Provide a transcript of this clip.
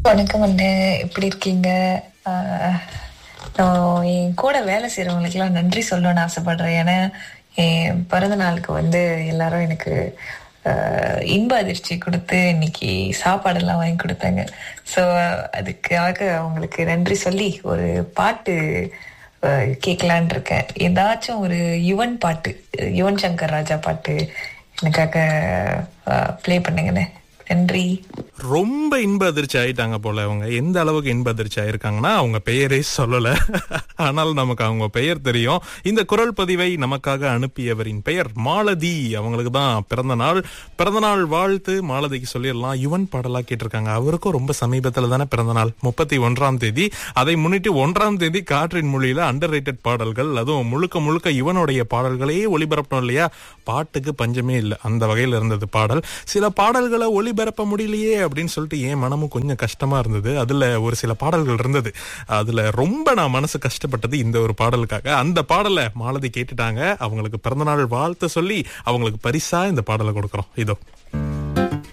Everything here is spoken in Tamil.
வணக்கம் அண்ணே, எப்படி இருக்கீங்க? நான் என் கூட வேலை செய்யறவங்களுக்குலாம் நன்றி சொல்லணும்னு ஆசைப்படுறேன். ஏன்னா என் பிறந்த நாளுக்கு எல்லாரும் எனக்கு இன்ப அதிர்ச்சி கொடுத்து இன்னைக்கு சாப்பாடெல்லாம் வாங்கி கொடுத்தாங்க. ஸோ அதுக்காக அவங்களுக்கு நன்றி சொல்லி ஒரு பாட்டு கேட்கலான் இருக்கேன். ஏதாச்சும் ஒரு யுவன் பாட்டு, யுவன் சங்கர் ராஜா பாட்டு எனக்காக ப்ளே பண்ணுங்கண்ணே. நன்றி. ரொம்ப இன்ப அதிர்ச்சி ஆயிட்டாங்க போல. அவங்க எந்த அளவுக்கு இன்ப அதிர்ச்சி ஆயிருக்காங்கன்னா அவங்க பெயரே சொல்லல. ஆனால் நமக்கு அவங்க பெயர் தெரியும். இந்த குரல் பதிவை நமக்காக அனுப்பியவரின் பெயர் மாலதி. அவங்களுக்கு தான் பிறந்த நாள் வாழ்த்து மாலதிக்கு சொல்லிடலாம். யுவன் பாடலா கேட்டிருக்காங்க. அவருக்கும் ரொம்ப சமீபத்துல தானே பிறந்த நாள், 31ஆம் தேதி. அதை முன்னிட்டு 1ஆம் தேதி காற்றின் மொழியில அண்டர் ரேட்டட் பாடல்கள், அதுவும் முழுக்க முழுக்க இவனுடைய பாடல்களே ஒளிபரப்பணும் இல்லையா? பாட்டுக்கு பஞ்சமே இல்லை. அந்த வகையில் இருந்தது பாடல். சில பாடல்களை ஒளிபரப்ப முடியலையே அப்படின்னு சொல்லிட்டு என் மனமும் கொஞ்சம் கஷ்டமா இருந்தது. அதுல ஒரு சில பாடல்கள் இருந்தது. அதுல ரொம்ப நான் மனசு கஷ்டப்பட்டது இந்த ஒரு பாடலுக்காக. அந்த பாடலை மாலதி கேட்டுட்டாங்க. அவங்களுக்கு பிறந்தநாள் வாழ்த்து சொல்லி அவங்களுக்கு பரிசா இந்த பாடலை கொடுக்கறோம். இதோ